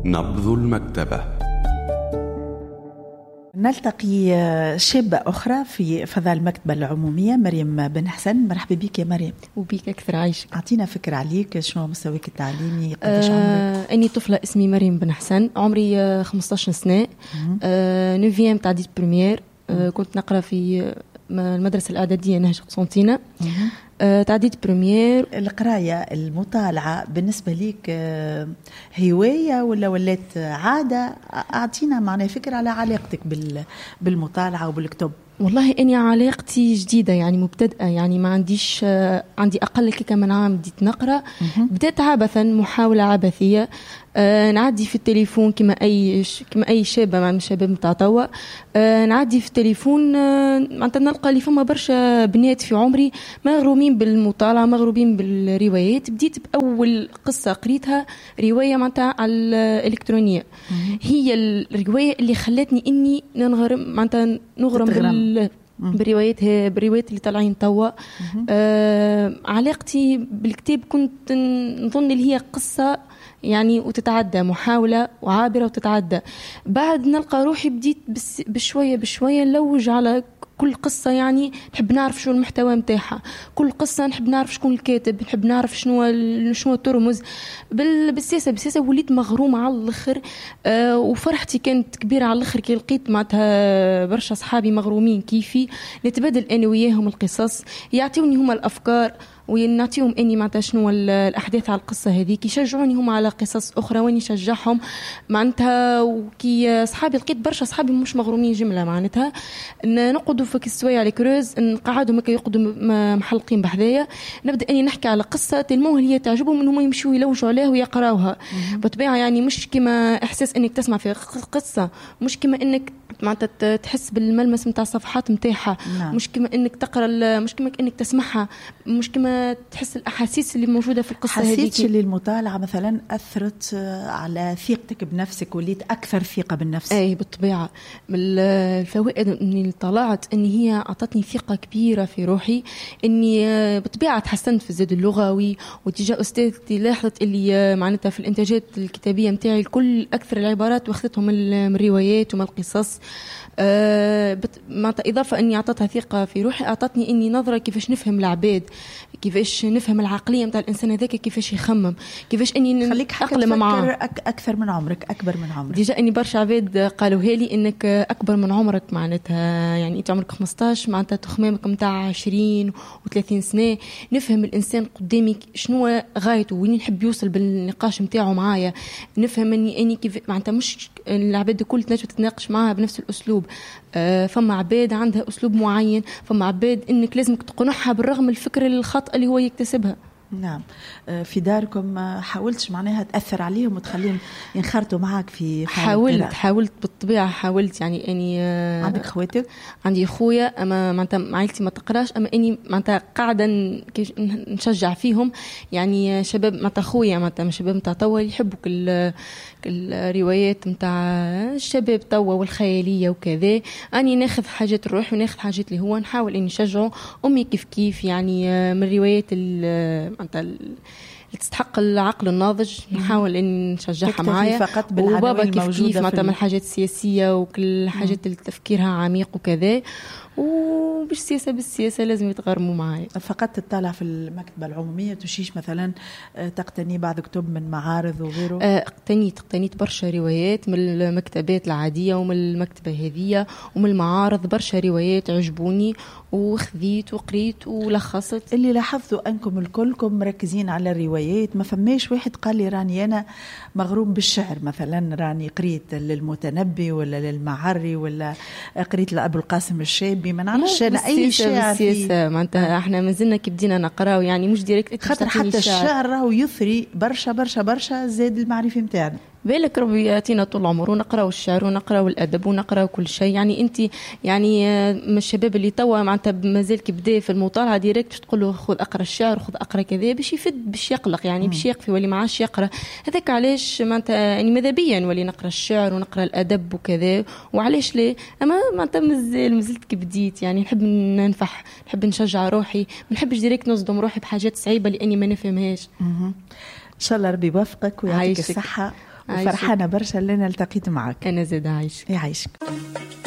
نبض المكتبة. نلتقي شابة أخرى في فضاء المكتبة العمومية، مريم بن حسن. مرحبا بك يا مريم. وبيك أكثر عايشك. أعطينا فكرة عليك، شنو مستواك التعليمي، قديش عمرك؟ أني طفلة اسمي مريم بن حسن، عمري 15 سنة، نوفيام تعديت بريمير. كنت نقرأ في المدرسة الإعدادية نهج قسنطينة. تعديت بريمير. القراية المطالعة بالنسبة ليك هواية ولا ولات عادة؟ أعطينا معنا فكرة على علاقتك بالمطالعة وبالكتب. والله أني علاقتي جديدة، يعني مبتدئة، يعني ما عنديش، عندي أقل كم من عام بديت نقرأ. بدأت عبثا، محاولة عبثية. نعدي في التليفون كما أي شابة من شباب متاع توا. نعدي في التليفون، معناتها نلقى لي فما برشا بنات في عمري مغرومين بالمطالعة، مغرومين بالروايات. بديت بأول قصة قريتها رواية معناتها على الإلكترونية. هي الرواية اللي خلتني إني معناتها نغرم بالروايات اللي طالعين توا. علاقتي بالكتاب كنت نظن اللي هي قصة يعني وتتعدى، محاولة وعابرة وتتعدى. بعد نلقى روحي بديت بشوية نلوج على كل قصة، يعني نحب نعرف شو المحتوى متاعها. كل قصة نحب نعرف شكون الكاتب، نحب نعرف شنو ترمز. بالسياسة وليت مغرومة على الآخر. وفرحتي كانت كبيرة على الآخر كي لقيت معناتها برشا أصحابي مغرومين كيفي، نتبادل أنا وياهم القصص، يعطيوني هما الأفكار ونعطيهم اني معناتها شنو الاحداث على القصه هذيك، يشجعوني هم على قصص اخرى واني شجعهم معناتها. وكي اصحابي لقيت برشا اصحابي مش مغرومين جمله، معناتها نقعدوا في السوايع على كروز، نقعدوا مكا يقعدوا محلقين بحذايا، نبدا اني نحكي على قصه تلموه هي تعجبهم انهم يمشوا يلوجوا عليها ويقراوها. بطبيعه يعني مش كما احساس انك تسمع في قصه، مش كما انك معناتها تحس بالملمس نتاع الصفحات نتاعها، مش كما انك تقرا، مش كما انك تسمعها، مش كما تحس الأحاسيس اللي موجودة في القصة هذه. حسيتش اللي المطالعة مثلا أثرت على ثقتك بنفسك، وليت أكثر ثقة بالنفس؟ أي بالطبيعة. من الفوائد أني طلعت أني هي أعطتني ثقة كبيرة في روحي، أني بالطبيعة تحسنت في الزاد اللغوي، وتجاه أستاذتي لاحظت اللي معناتها في الإنتاجات الكتابية متاعي الكل أكثر العبارات واخذتهم من الروايات ومن القصص. معناتها إضافة أني أعطتها ثقة في روحي، أعطتني أني نظرة كيفاش نفهم العباد، كيفاش نفهم العقلية متاع الإنسان هذاك، كيفاش يخمم، كيفاش أني أقلم معه. أكثر من عمرك، أكبر من عمرك. ديجا أني برشا عباد قالوا هالي إنك أكبر من عمرك، معناتها يعني أنت عمرك 15، معناتها تخمامك متاع 20 و30 سنة. نفهم الإنسان قدامي شنو غايته، وين يحب يوصل بالنقاش متاعه معايا. نفهم أني كيف معناتها مش العباد الكل تنجم تتناقش معها بنفس الأسلوب. فما عباد عندها أسلوب معين، فما عباد إنك لازم تقنعها بالرغم الفكر الخطأ اللي هو يكتسبها. نعم. في داركم حاولتش معناها تأثر عليهم وتخليهم ينخرطوا معك في حاولت بالطبيعة، حاولت يعني أني عندك خواتك؟ عندي خويا، أما معناتها عائلتي ما تقراش، أما أني معناتها قاعدة نشجع فيهم، يعني شباب معناتها خويا معناتها شباب متاع توا يحبوا كل الروايات متاع الشباب توا والخيالية وكذا. أني ناخذ حاجات الروح وناخذ حاجات اللي هو نحاول أني نشجعه. أمي كيف يعني من الروايات اللي تستحق العقل الناضج نحاول ان نشجعها معايا. وبابا كيف معناتها من الحاجات السياسيه وكل الحاجات اللي تفكيرها عميق وكذا، بالسياسة لازم يتغرموا معايا. فقط تطلع في المكتبة العمومية، تشيش مثلا تقتني بعض كتب من معارض وغيره؟ اقتنيت برشا روايات من المكتبات العادية ومن المكتبة هذية ومن المعارض، برشا روايات عجبوني وخذيت وقريت ولخصت. اللي لاحظتوا أنكم الكلكم مركزين على الروايات، ما فماش واحد قال لي راني أنا مغروم بالشعر مثلا، راني قريت للمتنبي ولا للمعري ولا قريت لأبو القاسم الشابي، ما نعرفش أنا أي شعر. بالسياسة معناتها احنا مازلنا كي بدينا نقراو، يعني مش ديريكت، خاطر حتى الشعر راهو يثري برشا زاد المعرفة متاعنا. بالك ربي يعطينا طول العمر ونقراو الشعر ونقراو الادب ونقراو كل شيء. يعني انت يعني من الشباب اللي توا معناتها مازال كيبدا في المطالعه ديريكت تقول له خذ اقرا الشعر، خذ اقرا كذا، باش يفد، باش يقلق، يعني باش يقفي ولي ما عادش يقرا. هذاك علاش معناتها يعني ماذا بيا نولي نقرا الشعر ونقرا الادب وكذا، وعلاش لا. اما معناتها مازلت كي بديت، يعني نحب ننفح، نحب نشجع روحي، ما نحبش ديريكت نصدم روحي بحاجات صعيبه لاني ما نفهمهاش. ان شاء الله ربي يوفقك ويعطيك الصحه وفرحانة برشا اللي أنا التقيت معك. أنا زاد عايشك. يعيشك.